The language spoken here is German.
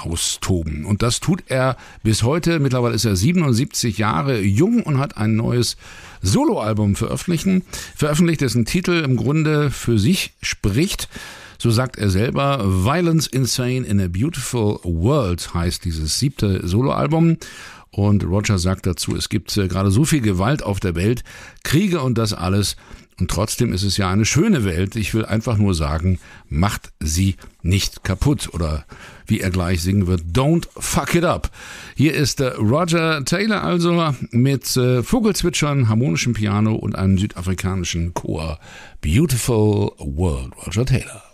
austoben. Und das tut er bis heute. Mittlerweile ist er 77 Jahre jung und hat ein neues Soloalbum veröffentlicht, dessen Titel im Grunde für sich spricht. So sagt er selber, Violence Insane in a Beautiful World heißt dieses 7. Soloalbum. Und Roger sagt dazu, es gibt gerade so viel Gewalt auf der Welt, Kriege und das alles. Und trotzdem ist es ja eine schöne Welt. Ich will einfach nur sagen, macht sie nicht kaputt. Oder wie er gleich singen wird, don't fuck it up. Hier ist Roger Taylor also mit Vogelzwitschern, harmonischem Piano und einem südafrikanischen Chor. Beautiful World, Roger Taylor.